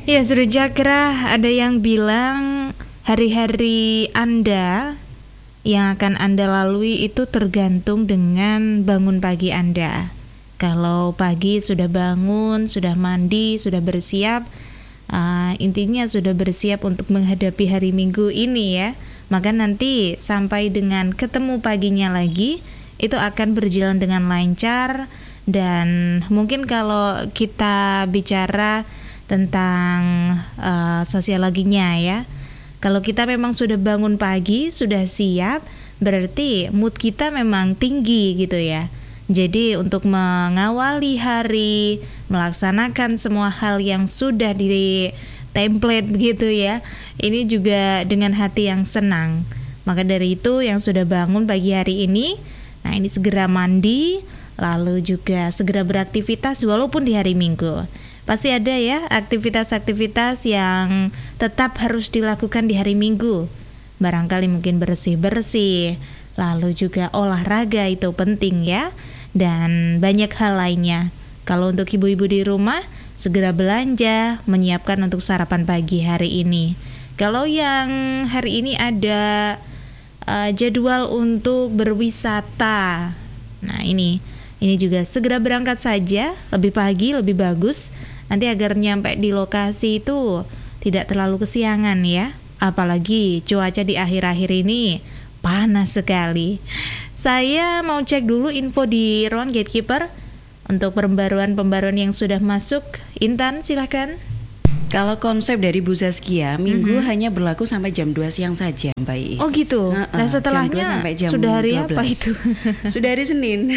Ya, sudah Jakra, ada yang bilang hari-hari Anda yang akan Anda lalui itu tergantung dengan bangun pagi Anda. Kalau pagi sudah bangun, sudah mandi, sudah bersiap, intinya sudah bersiap untuk menghadapi hari Minggu ini ya. Maka nanti sampai dengan ketemu paginya lagi, itu akan berjalan dengan lancar. Dan mungkin kalau kita bicara tentang sosiologinya ya, kalau kita memang sudah bangun pagi, sudah siap, berarti mood kita memang tinggi gitu ya. Jadi untuk mengawali hari, melaksanakan semua hal yang sudah di template begitu ya, ini juga dengan hati yang senang. Maka dari itu yang sudah bangun pagi hari ini, nah ini segera mandi, lalu juga segera beraktivitas walaupun di hari Minggu. Pasti ada ya aktivitas-aktivitas yang tetap harus dilakukan di hari Minggu. Barangkali mungkin bersih-bersih, lalu juga olahraga itu penting ya, dan banyak hal lainnya. Kalau untuk ibu-ibu di rumah, segera belanja, menyiapkan untuk sarapan pagi hari ini. Kalau yang hari ini ada jadwal untuk berwisata, nah ini juga segera berangkat saja, lebih pagi lebih bagus. Nanti agar nyampe di lokasi itu tidak terlalu kesiangan ya. Apalagi cuaca di akhir-akhir ini panas sekali. Saya mau cek dulu info di ruang gatekeeper untuk pembaruan yang sudah masuk. Intan, silahkan. Kalau konsep dari Bu Zaskia, Minggu hanya berlaku sampai jam 2 siang saja, Mbak Is. Oh gitu. Nah setelahnya jam 2 sampai jam sudah hari 12. apa itu? Sudah hari Senin.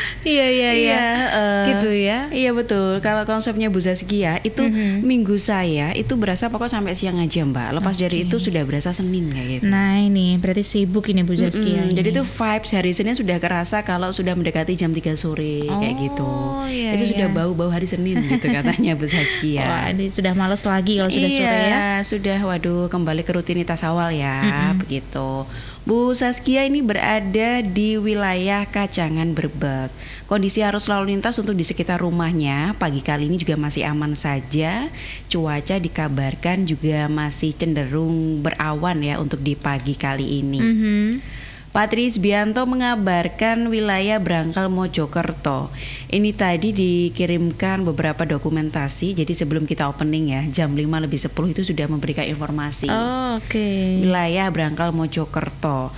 Iya. Gitu ya. Iya betul. Kalau konsepnya Bu Zaskia itu Minggu saya itu berasa pokok sampai siang aja, Mbak. Lepas dari itu sudah berasa Senin kayak gitu. Nah ini berarti sibuk ini Bu Zaskia. Jadi itu vibes hari Senin sudah kerasa kalau sudah mendekati jam 3 sore kayak gitu. Iya, itu sudah iya. bau-bau hari Senin gitu katanya Bu Zaskia. Wah, ini sudah males lagi kalau sudah sore ya. Sudah waduh kembali ke rutinitas awal ya, begitu. Bu Zaskia ini berada di wilayah Kacangan Brebek. Kondisi arus lalu lintas untuk di sekitar rumahnya pagi kali ini juga masih aman saja. Cuaca dikabarkan juga masih cenderung berawan ya untuk di pagi kali ini. Patris Bianto mengabarkan wilayah Brangkal Mojokerto. Ini tadi dikirimkan beberapa dokumentasi. Jadi sebelum kita opening ya, jam 5:10 itu sudah memberikan informasi. Oke. Wilayah Brangkal Mojokerto.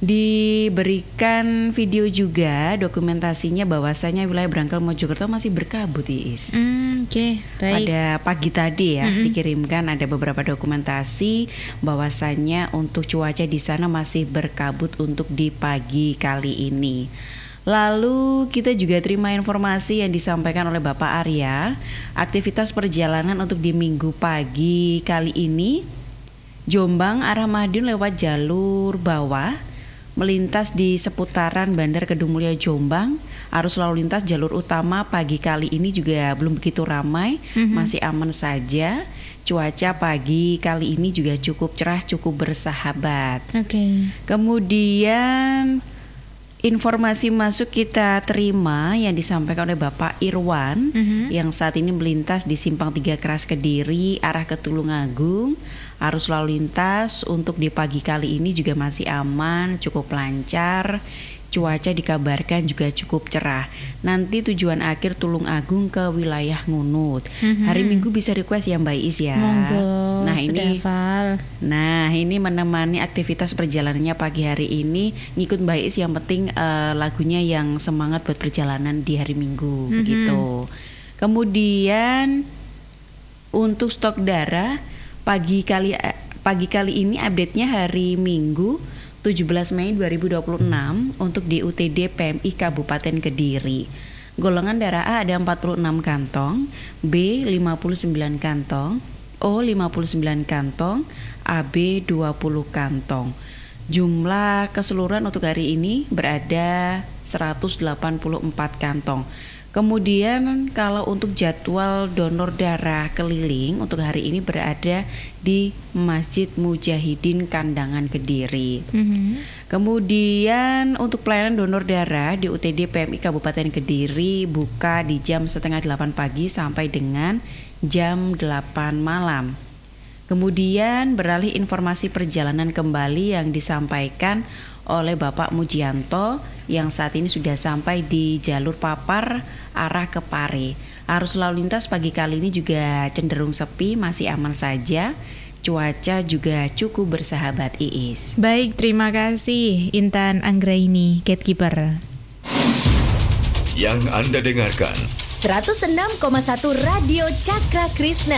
Diberikan video juga dokumentasinya bahwasanya wilayah Brangkal Mojokerto masih berkabut, Iis. Oke, baik. Pada pagi tadi ya dikirimkan ada beberapa dokumentasi bahwasanya untuk cuaca di sana masih berkabut untuk di pagi kali ini. Lalu kita juga terima informasi yang disampaikan oleh Bapak Arya, aktivitas perjalanan untuk di Minggu pagi kali ini Jombang arah Madiun lewat jalur bawah melintas di seputaran Bandar Kedung Mulia Jombang. Arus lalu lintas jalur utama pagi kali ini juga belum begitu ramai, masih aman saja. Cuaca pagi kali ini juga cukup cerah, cukup bersahabat. Oke. Kemudian informasi masuk kita terima yang disampaikan oleh Bapak Irwan yang saat ini melintas di Simpang 3 Keras Kediri arah ke Tulungagung. Arus lalu lintas untuk di pagi kali ini juga masih aman, cukup lancar. Cuaca dikabarkan juga cukup cerah. Nanti tujuan akhir Tulungagung ke wilayah Ngunut. Hari Minggu bisa request ya Mbak Is ya. Monggo. Nah sudah ini hafal. Nah ini menemani aktivitas perjalanannya pagi hari ini. Ngikut Mbak Is yang penting lagunya yang semangat buat perjalanan di hari Minggu begitu. Kemudian untuk stok darah pagi kali ini update-nya hari Minggu 17 Mei 2026 untuk di UTD PMI Kabupaten Kediri. Golongan darah A ada 46 kantong, B 59 kantong, O 59 kantong, AB 20 kantong. Jumlah keseluruhan untuk hari ini berada 184 kantong. Kemudian kalau untuk jadwal donor darah keliling untuk hari ini berada di Masjid Mujahidin Kandangan Kediri. Kemudian untuk pelayanan donor darah di UTD PMI Kabupaten Kediri buka di jam 7:30 pagi sampai dengan jam 8 malam. Kemudian beralih informasi perjalanan kembali yang disampaikan oleh Bapak Mujianto yang saat ini sudah sampai di jalur Papar arah ke Pare. Arus lalu lintas pagi kali ini juga cenderung sepi, masih aman saja. Cuaca juga cukup bersahabat, Iis. Baik, terima kasih Intan Anggraini, Gatekeeper. Yang Anda dengarkan 106,1 Radio Cakra Krishna.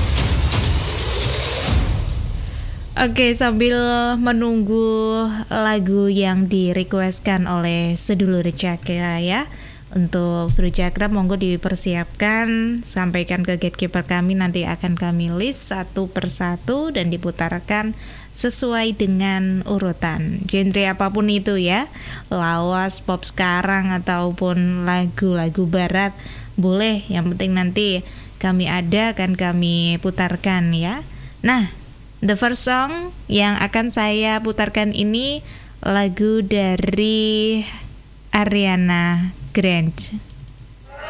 Oke, sambil menunggu lagu yang direquestkan oleh sedulur Cakra ya. Untuk sedulur Cakra monggo dipersiapkan, sampaikan ke Gatekeeper kami, nanti akan kami list satu persatu dan diputarkan sesuai dengan urutan. Genre apapun itu ya, lawas, pop sekarang ataupun lagu-lagu barat boleh, yang penting nanti kami ada akan kami putarkan ya. Nah, the first song yang akan saya putarkan ini lagu dari Ariana Grande.